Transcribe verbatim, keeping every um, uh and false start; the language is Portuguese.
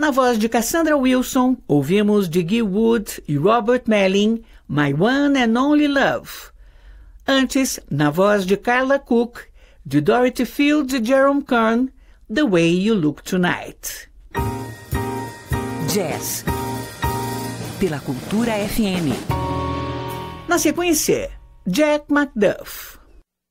Na voz de Cassandra Wilson, ouvimos de Gil Wood e Robert Melling, My One and Only Love. Antes, na voz de Carla Cook, de Dorothy Fields e Jerome Kern, The Way You Look Tonight. Jazz pela Cultura F M. Na sequência, Jack McDuff.